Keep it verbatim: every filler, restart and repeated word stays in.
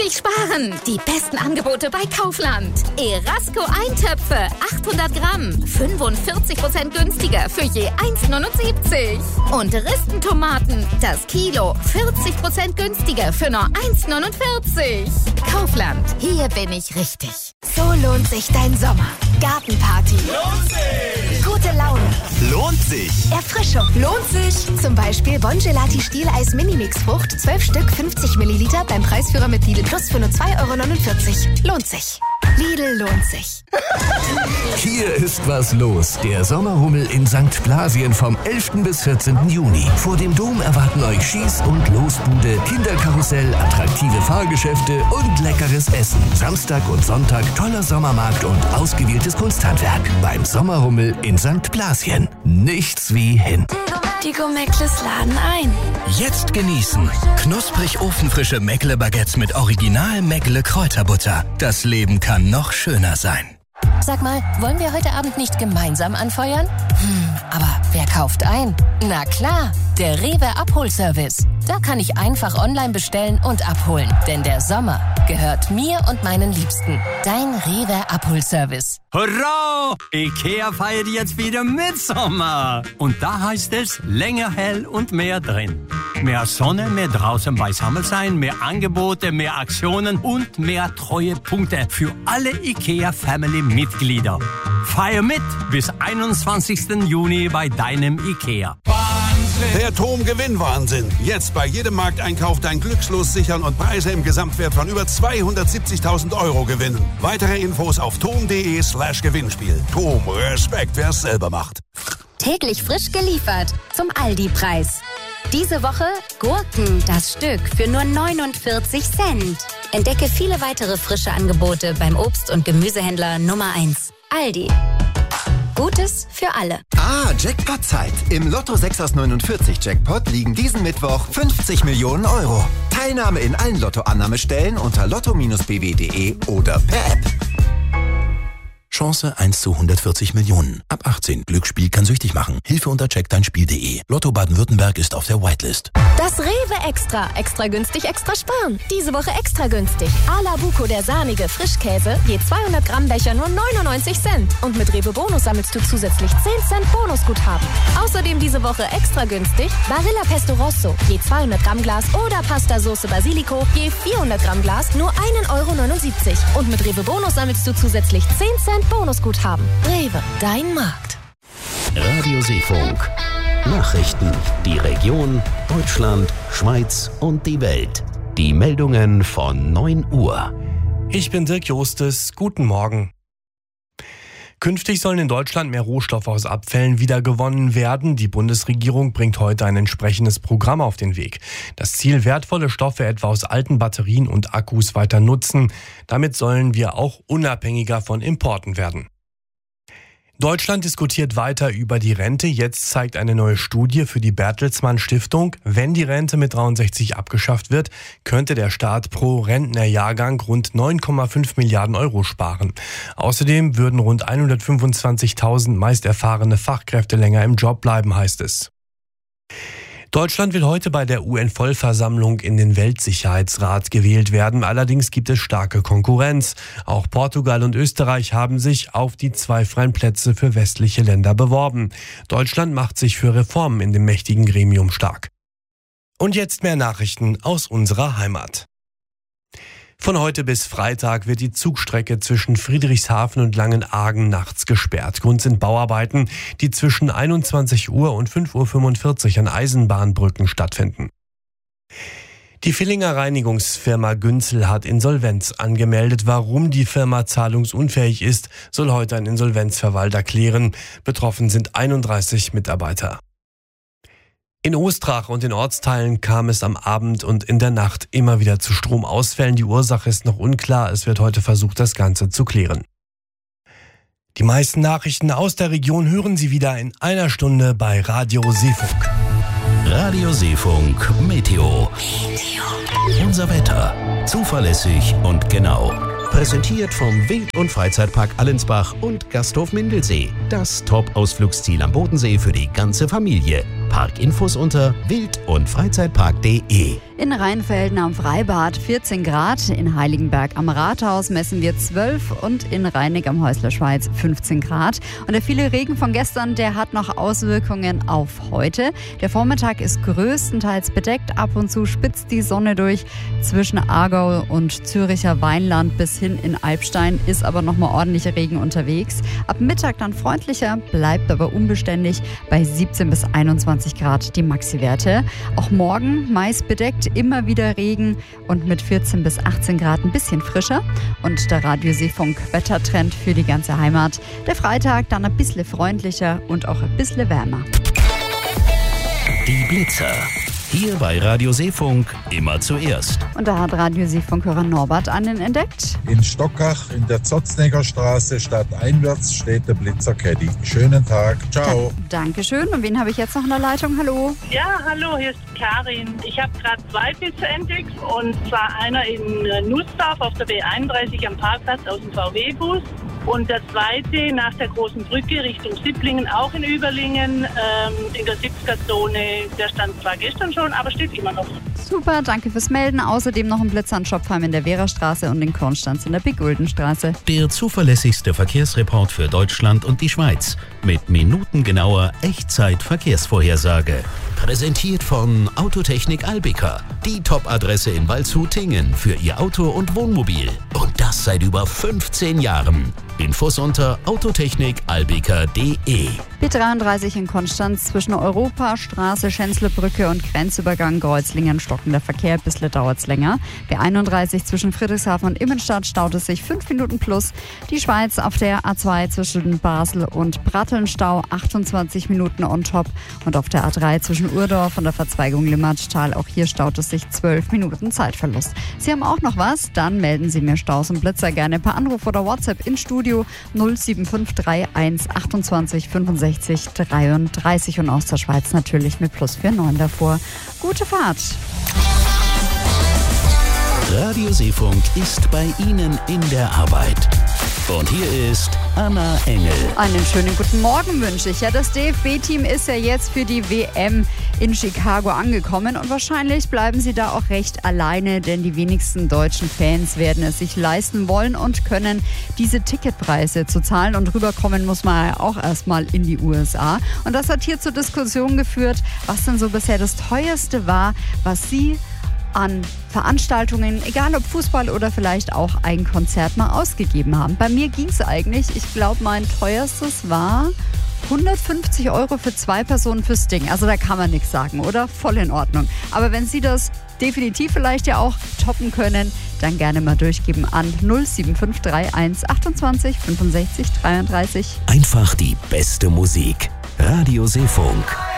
richtig sparen. Die besten Angebote bei Kaufland. Erasco Eintöpfe, achthundert Gramm, fünfundvierzig Prozent günstiger für je eins neunundsiebzig. Und Ristentomaten, das Kilo, vierzig Prozent günstiger für nur eins neunundvierzig. Kaufland, hier bin ich richtig. So lohnt sich dein Sommer. Gartenparty. Lohnt sich. Gute Laune. Lohnt sich. Erfrischung. Lohnt sich. Zum Beispiel Bongelati Stieleis Minimix Frucht, zwölf Stück, fünfzig Milliliter beim Preisführer mit Lidl Plus für nur zwei Euro neunundvierzig. Lohnt sich. Lidl lohnt sich. Hier ist was los. Der Sommerhummel in Sankt Blasien vom elften bis vierzehnten Juni. Vor dem Dom erwarten euch Schieß- und Losbude, Kinderkarussell, attraktive Fahrgeschäfte und leckeres Essen. Samstag und Sonntag toller Sommermarkt und ausgewähltes Kunsthandwerk. Beim Sommerhummel in Sankt Blasien. Nichts wie hin. Die Gomeckles laden ein. Jetzt genießen. Knusprig ofenfrische Meckle-Baguettes mit Original Meckle-Kräuterbutter. Das Leben kann noch schöner sein. Sag mal, wollen wir heute Abend nicht gemeinsam anfeuern? Hm, aber wer kauft ein? Na klar, der Rewe Abholservice. Da kann ich einfach online bestellen und abholen. Denn der Sommer gehört mir und meinen Liebsten. Dein Rewe Abholservice. Hurra! Ikea feiert jetzt wieder Mitsommer. Und da heißt es länger hell und mehr drin. Mehr Sonne, mehr draußen beisammen sein, mehr Angebote, mehr Aktionen und mehr Treuepunkte für alle Ikea-Family-Mitglieder. Feier mit bis einundzwanzigsten Juni bei deinem Ikea. Der Tom-Gewinn-Wahnsinn. Jetzt bei jedem Markteinkauf dein Glückslos sichern und Preise im Gesamtwert von über zweihundertsiebzigtausend Euro gewinnen. Weitere Infos auf tom.de slash Gewinnspiel. Tom, Respekt, wer es selber macht. Täglich frisch geliefert zum Aldi-Preis. Diese Woche Gurken, das Stück, für nur neunundvierzig Cent. Entdecke viele weitere frische Angebote beim Obst- und Gemüsehändler Nummer eins. Aldi. Gutes für alle. Ah, Jackpot-Zeit. Im Lotto sechs aus neunundvierzig Jackpot liegen diesen Mittwoch fünfzig Millionen Euro. Teilnahme in allen Lotto-Annahmestellen unter lotto Bindestrich b w punkt de oder per App. Chance eins zu hundertvierzig Millionen. Ab achtzehn. Glücksspiel kann süchtig machen. Hilfe unter check dein spiel punkt de. Lotto Baden-Württemberg ist auf der Whitelist. Das Rewe Extra. Extra günstig, extra sparen. Diese Woche extra günstig. Ala Buco, der sahnige Frischkäse, je zweihundert Gramm Becher nur neunundneunzig Cent. Und mit Rewe Bonus sammelst du zusätzlich zehn Cent Bonusguthaben. Außerdem diese Woche extra günstig Barilla Pesto Rosso, je zweihundert Gramm Glas oder Pasta Soße Basilico, je vierhundert Gramm Glas nur einen Euro neunundsiebzig. Und mit Rewe Bonus sammelst du zusätzlich zehn Cent Bonusguthaben. Rewe, dein Markt. Radio Seefunk. Nachrichten. Die Region, Deutschland, Schweiz und die Welt. Die Meldungen von neun Uhr. Ich bin Dirk Jostes. Guten Morgen. Künftig sollen in Deutschland mehr Rohstoffe aus Abfällen wiedergewonnen werden. Die Bundesregierung bringt heute ein entsprechendes Programm auf den Weg. Das Ziel, wertvolle Stoffe etwa aus alten Batterien und Akkus weiter nutzen. Damit sollen wir auch unabhängiger von Importen werden. Deutschland diskutiert weiter über die Rente. Jetzt zeigt eine neue Studie für die Bertelsmann Stiftung, wenn die Rente mit dreiundsechzig abgeschafft wird, könnte der Staat pro Rentnerjahrgang rund neun Komma fünf Milliarden Euro sparen. Außerdem würden rund hundertfünfundzwanzigtausend meist erfahrene Fachkräfte länger im Job bleiben, heißt es. Deutschland will heute bei der U N-Vollversammlung in den Weltsicherheitsrat gewählt werden. Allerdings gibt es starke Konkurrenz. Auch Portugal und Österreich haben sich auf die zwei freien Plätze für westliche Länder beworben. Deutschland macht sich für Reformen in dem mächtigen Gremium stark. Und jetzt mehr Nachrichten aus unserer Heimat. Von heute bis Freitag wird die Zugstrecke zwischen Friedrichshafen und Langenargen nachts gesperrt. Grund sind Bauarbeiten, die zwischen einundzwanzig Uhr und fünf Uhr fünfundvierzig an Eisenbahnbrücken stattfinden. Die Villinger Reinigungsfirma Günzel hat Insolvenz angemeldet. Warum die Firma zahlungsunfähig ist, soll heute ein Insolvenzverwalter klären. Betroffen sind einunddreißig Mitarbeiter. In Ostrach und in Ortsteilen kam es am Abend und in der Nacht immer wieder zu Stromausfällen. Die Ursache ist noch unklar. Es wird heute versucht, das Ganze zu klären. Die meisten Nachrichten aus der Region hören Sie wieder in einer Stunde bei Radio Seefunk. Radio Seefunk Meteo. Meteo. Unser Wetter. Zuverlässig und genau. Präsentiert vom Wild- und Freizeitpark Allensbach und Gasthof Mindelsee. Das Top-Ausflugsziel am Bodensee für die ganze Familie. Parkinfos unter wild und freizeitpark punkt de. In Rheinfelden am Freibad vierzehn Grad, in Heiligenberg am Rathaus messen wir zwölf und in Rheineck am Häusler Schweiz fünfzehn Grad. Und der viele Regen von gestern, der hat noch Auswirkungen auf heute. Der Vormittag ist größtenteils bedeckt, ab und zu spitzt die Sonne durch. Zwischen Aargau und Züricher Weinland bis hin in Alpstein ist aber nochmal ordentlicher Regen unterwegs. Ab Mittag dann freundlicher, bleibt aber unbeständig bei siebzehn bis einundzwanzig Grad die Maxi-Werte. Auch morgen meist bedeckt, immer wieder Regen und mit vierzehn bis achtzehn Grad ein bisschen frischer. Und der Radioseefunk-Wettertrend für die ganze Heimat. Der Freitag dann ein bisschen freundlicher und auch ein bisschen wärmer. Die Blitzer. Hier bei Radio Seefunk immer zuerst. Und da hat Radioseefunkhörer Norbert einen entdeckt. In Stockach in der Zotznegger Straße stadteinwärts steht der Blitzer Caddy. Schönen Tag. Ciao. Da, Dankeschön. Und wen habe ich jetzt noch in der Leitung? Hallo. Ja, hallo, hier ist Karin. Ich habe gerade zwei Blitzer entdeckt. Und zwar einer in Nussdorf auf der B einunddreißig am Parkplatz aus dem V W-Bus. Und der zweite nach der großen Brücke Richtung Sipplingen, auch in Überlingen, ähm, in der siebziger-Zone. Der stand zwar gestern schon, aber steht immer noch. Super, danke fürs Melden. Außerdem noch ein Blitzer an Schopfheim in der Wehrastraße und in Konstanz in der Big-Gulden-Straße. Der zuverlässigste Verkehrsreport für Deutschland und die Schweiz. Mit minutengenauer Echtzeit-Verkehrsvorhersage. Präsentiert von Autotechnik Albica. Die Top-Adresse in Waldshut-Tingen für Ihr Auto und Wohnmobil. Und das seit über fünfzehn Jahren. Infos unter autotechnik albica punkt de. B dreiunddreißig in Konstanz zwischen Europastraße, Schänzlebrücke und Grenzübergang Kreuzlingen stockender Verkehr. Ein bisschen dauert es länger. B einunddreißig zwischen Friedrichshafen und Immenstadt staut es sich fünf Minuten plus. Die Schweiz auf der A zwei zwischen Basel und Bratteln Stau achtundzwanzig Minuten on top. Und auf der A drei zwischen Urdorf und der Verzweigung Limmattal, auch hier staut es sich zwölf Minuten Zeitverlust. Sie haben auch noch was? Dann melden Sie mir Staus und Blitzer gerne per Anruf oder WhatsApp ins Studio null sieben fünf drei eins achtundzwanzig fünfundsechzig dreiunddreißig und aus der Schweiz natürlich mit plus neunundvierzig davor. Gute Fahrt! Radio Seefunk ist bei Ihnen in der Arbeit. Und hier ist Anna Engel. Einen schönen guten Morgen wünsche ich. Ja, das D F B-Team ist ja jetzt für die W M in Chicago angekommen und wahrscheinlich bleiben sie da auch recht alleine, denn die wenigsten deutschen Fans werden es sich leisten wollen und können, diese Ticketpreise zu zahlen. Und rüberkommen muss man ja auch erstmal in die U S A. Und das hat hier zur Diskussion geführt, was denn so bisher das teuerste war, was Sie an Veranstaltungen, egal ob Fußball oder vielleicht auch ein Konzert, mal ausgegeben haben. Bei mir ging es eigentlich, ich glaube, mein teuerstes war hundertfünfzig Euro für zwei Personen fürs Ding. Also da kann man nichts sagen, oder? Voll in Ordnung. Aber wenn Sie das definitiv vielleicht ja auch toppen können, dann gerne mal durchgeben an null sieben fünf drei eins achtundzwanzig fünfundsechzig dreiunddreißig. Einfach die beste Musik. Radio Seefunk.